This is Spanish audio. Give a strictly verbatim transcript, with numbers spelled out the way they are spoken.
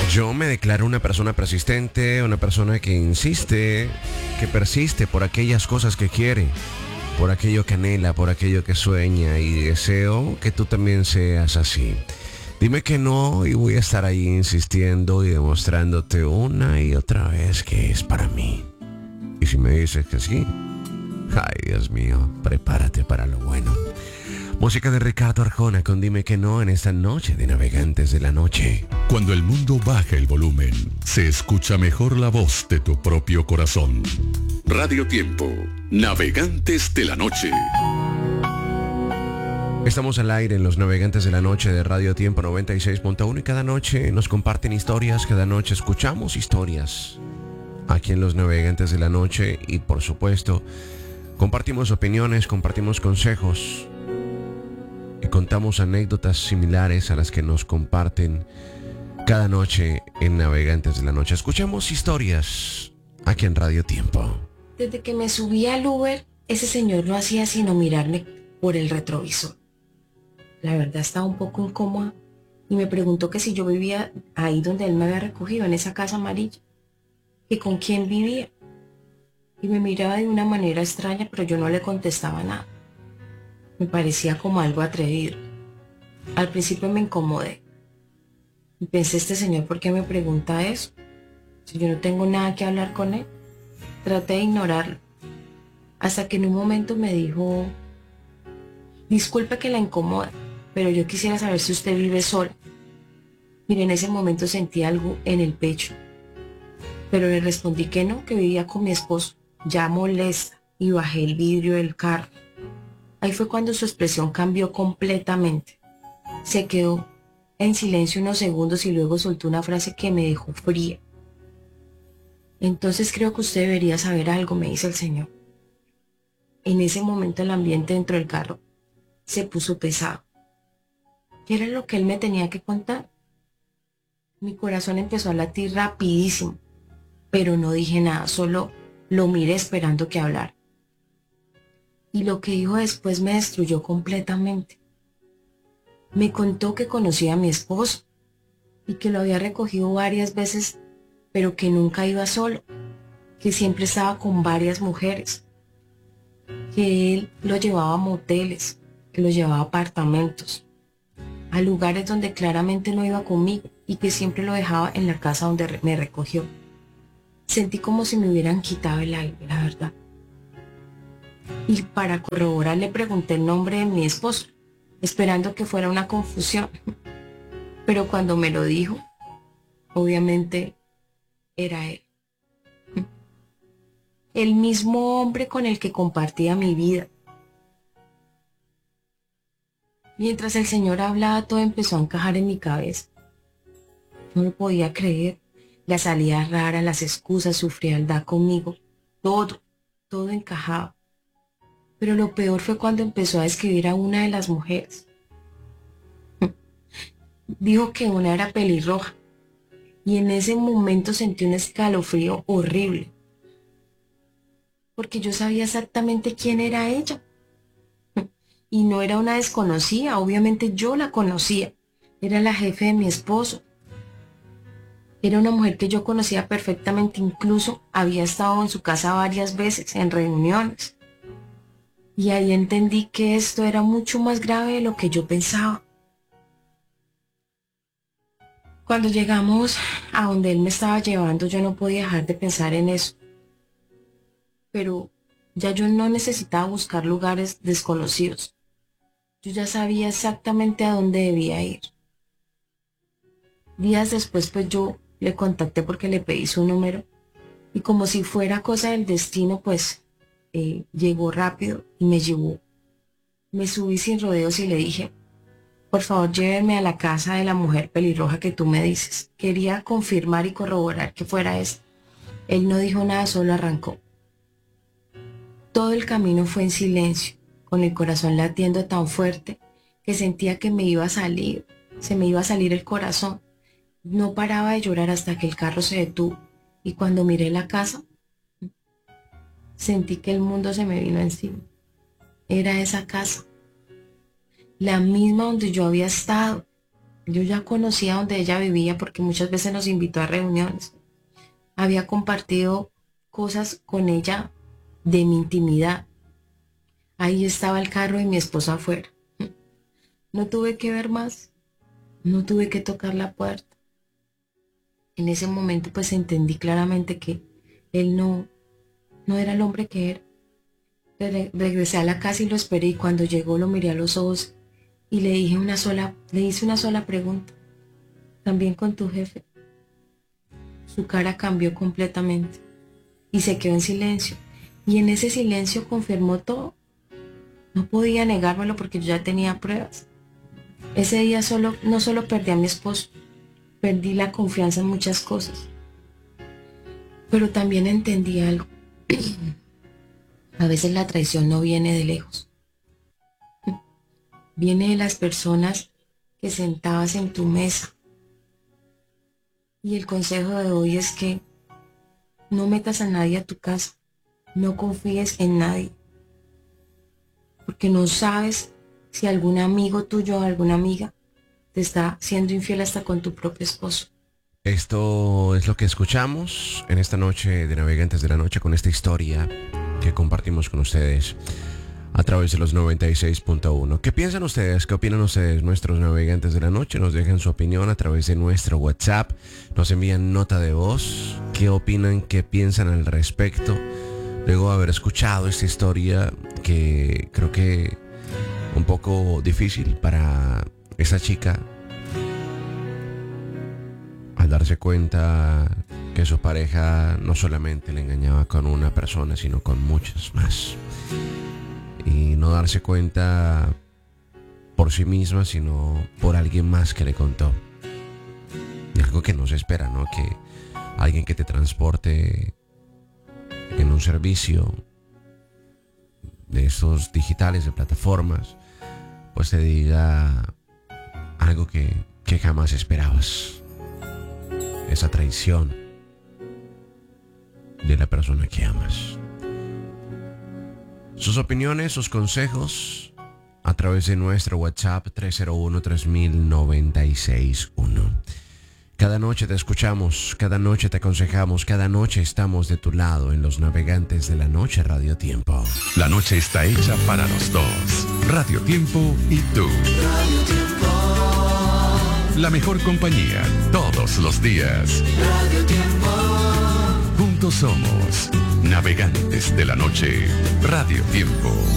Yo me declaro una persona persistente, una persona que insiste, que persiste por aquellas cosas que quiere, por aquello que anhela, por aquello que sueña, y deseo que tú también seas así. Dime que no y voy a estar ahí insistiendo y demostrándote una y otra vez que es para mí. Y si me dices que sí, ay Dios mío, prepárate para lo bueno. Música de Ricardo Arjona con Dime que no en esta noche de Navegantes de la Noche. Cuando el mundo baja el volumen, se escucha mejor la voz de tu propio corazón. Radio Tiempo, Navegantes de la Noche. Estamos al aire en los Navegantes de la Noche de Radio Tiempo noventa y seis punto uno y cada noche nos comparten historias, cada noche escuchamos historias aquí en los Navegantes de la Noche y por supuesto compartimos opiniones, compartimos consejos y contamos anécdotas similares a las que nos comparten cada noche en Navegantes de la Noche. Escuchemos historias aquí en Radio Tiempo. Desde que me subí al Uber, ese señor no hacía sino mirarme por el retrovisor. La verdad estaba un poco incómoda y me preguntó que si yo vivía ahí donde él me había recogido, en esa casa amarilla, que con quién vivía. Y me miraba de una manera extraña, pero yo no le contestaba nada. Me parecía como algo atrevido. Al principio me incomodé. Y pensé, este señor, ¿por qué me pregunta eso? Si yo no tengo nada que hablar con él. Traté de ignorarlo. Hasta que en un momento me dijo, disculpe que la incomode, pero yo quisiera saber si usted vive sola. Mire, en ese momento sentí algo en el pecho. Pero le respondí que no, que vivía con mi esposo, ya molesta, y bajé el vidrio del carro. Ahí fue cuando su expresión cambió completamente. Se quedó en silencio unos segundos y luego soltó una frase que me dejó fría. Entonces creo que usted debería saber algo, me dice el señor. En ese momento el ambiente dentro del carro se puso pesado. ¿Qué era lo que él me tenía que contar? Mi corazón empezó a latir rapidísimo, pero no dije nada, solo lo miré esperando que hablara. Y lo que dijo después me destruyó completamente. Me contó que conocía a mi esposo y que lo había recogido varias veces, pero que nunca iba solo, que siempre estaba con varias mujeres, que él lo llevaba a moteles, que lo llevaba a apartamentos, a lugares donde claramente no iba conmigo y que siempre lo dejaba en la casa donde me recogió. Sentí como si me hubieran quitado el aire, la verdad. Y para corroborar le pregunté el nombre de mi esposo, esperando que fuera una confusión. Pero cuando me lo dijo, obviamente era él. El mismo hombre con el que compartía mi vida. Mientras el señor hablaba, todo empezó a encajar en mi cabeza. No lo podía creer. Las salidas raras, las excusas, su frialdad conmigo. Todo, todo encajaba. Pero lo peor fue cuando empezó a describir a una de las mujeres. Dijo que una era pelirroja. Y en ese momento sentí un escalofrío horrible. Porque yo sabía exactamente quién era ella. Y no era una desconocida, obviamente yo la conocía. Era la jefe de mi esposo. Era una mujer que yo conocía perfectamente, incluso había estado en su casa varias veces, en reuniones. Y ahí entendí que esto era mucho más grave de lo que yo pensaba. Cuando llegamos a donde él me estaba llevando, yo no podía dejar de pensar en eso. Pero ya yo no necesitaba buscar lugares desconocidos. Yo ya sabía exactamente a dónde debía ir. Días después, pues yo le contacté porque le pedí su número. Y como si fuera cosa del destino, pues eh, llegó rápido y me llevó. Me subí sin rodeos y le dije, por favor, llévenme a la casa de la mujer pelirroja que tú me dices. Quería confirmar y corroborar que fuera esa. Él no dijo nada, solo arrancó. Todo el camino fue en silencio, con el corazón latiendo tan fuerte que sentía que me iba a salir, se me iba a salir el corazón. No paraba de llorar hasta que el carro se detuvo y cuando miré la casa, sentí que el mundo se me vino encima. Era esa casa, la misma donde yo había estado, Yo ya conocía donde ella vivía porque muchas veces nos invitó a reuniones. Había compartido cosas con ella de mi intimidad. Ahí estaba el carro de mi esposo afuera. No tuve que ver más. No tuve que tocar la puerta. En ese momento pues entendí claramente que él no, no era el hombre que era. Re- regresé a la casa y lo esperé, y cuando llegó lo miré a los ojos y le dije una sola, le hice una sola pregunta. ¿También con tu jefe? Su cara cambió completamente y se quedó en silencio. Y en ese silencio confirmó todo. No podía negármelo porque yo ya tenía pruebas. Ese día solo, no solo perdí a mi esposo, perdí la confianza en muchas cosas. Pero también entendí algo. A veces la traición no viene de lejos. Viene de las personas que sentabas en tu mesa. Y el consejo de hoy es que no metas a nadie a tu casa. No confíes en nadie. Porque no sabes si algún amigo tuyo o alguna amiga te está siendo infiel hasta con tu propio esposo. Esto es lo que escuchamos en esta noche de Navegantes de la Noche, con esta historia que compartimos con ustedes a través de los noventa y seis punto uno. ¿Qué piensan ustedes? ¿Qué opinan ustedes, nuestros navegantes de la noche? Nos dejan su opinión a través de nuestro WhatsApp. Nos envían nota de voz. ¿Qué opinan? ¿Qué piensan al respecto? Luego de haber escuchado esta historia, que creo que un poco difícil para esa chica, al darse cuenta que su pareja no solamente le engañaba con una persona, sino con muchas más. Y no darse cuenta por sí misma, sino por alguien más que le contó. Y algo que no se espera, ¿no? Que alguien que te transporte en un servicio de estos digitales, de plataformas, pues te diga algo que, que jamás esperabas. Esa traición de la persona que amas. Sus opiniones, sus consejos a través de nuestro WhatsApp tres cero uno, tres mil, noventa y seis uno. Cada noche te escuchamos, cada noche te aconsejamos, cada noche estamos de tu lado en los Navegantes de la Noche Radio Tiempo. La noche está hecha para los dos. Radio Tiempo y tú. Radio Tiempo. La mejor compañía todos los días. Radio Tiempo. Juntos somos Navegantes de la Noche. Radio Tiempo.